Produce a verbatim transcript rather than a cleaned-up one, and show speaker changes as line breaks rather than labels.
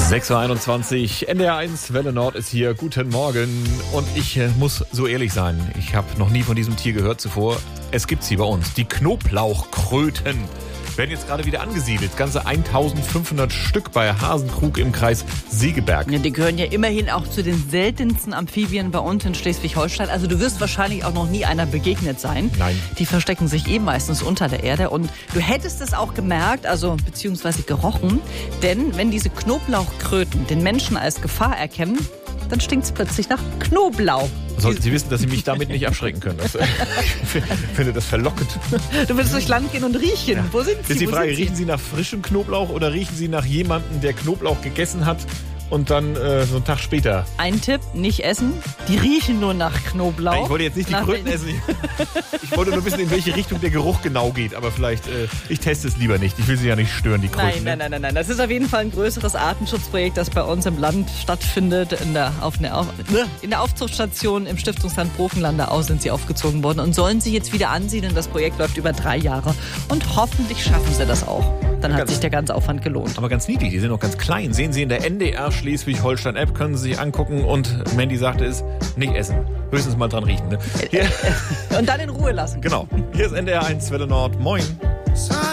sechs Uhr einundzwanzig, N D R eins, Welle Nord ist hier. Guten Morgen. Und ich äh, muss so ehrlich sein, ich habe noch nie von diesem Tier gehört zuvor. Es gibt sie bei uns, die Knoblauchkröten. Werden jetzt gerade wieder angesiedelt. Ganze eintausendfünfhundert Stück bei Hasenkrug im Kreis Segeberg.
Ja, die gehören ja immerhin auch zu den seltensten Amphibien bei uns in Schleswig-Holstein. Also du wirst wahrscheinlich auch noch nie einer begegnet sein.
Nein.
Die verstecken sich eh meistens unter der Erde. Und du hättest es auch gemerkt, also beziehungsweise gerochen. Denn wenn diese Knoblauchkröten den Menschen als Gefahr erkennen, dann stinkt es plötzlich nach Knoblauch.
Sollten Sie wissen, dass Sie mich damit nicht abschrecken können. Das, ich finde das verlockend.
Du willst durchs Land gehen und riechen. Ja. Wo sind Sie?
Ist die
Wo
Frage,
sind Sie?
riechen Sie nach frischem Knoblauch oder riechen Sie nach jemandem, der Knoblauch gegessen hat und dann äh, so einen Tag später?
Ein Tipp, nicht essen. Die riechen nur nach Knoblauch.
Nein, ich wollte jetzt nicht die
nach
Kröten essen. Ich, ich wollte nur wissen, in welche Richtung der Geruch genau geht. Aber vielleicht, äh, ich teste es lieber nicht. Ich will Sie ja nicht stören, die Kröten.
Nein, nein, nein, nein, nein. Das ist auf jeden Fall ein größeres Artenschutzprojekt, das bei uns im Land stattfindet. In der, auf eine, auf, in der Aufzuchtstation im Stiftungsland Brochenlandau sind sie aufgezogen worden und sollen sie jetzt wieder ansiedeln. Das Projekt läuft über drei Jahre und hoffentlich schaffen sie das auch. Dann hat
Ganz-
sich der ganze Aufwand gelohnt.
Aber ganz niedlich, die sind noch ganz klein. Sehen Sie in der N D R Schleswig-Holstein-App, können Sie sich angucken. Und Mandy sagte es, nicht essen. Höchstens mal dran riechen. Ne? Hier,
Und dann in Ruhe lassen.
genau. Hier ist N D R eins, Welle Nord. Moin.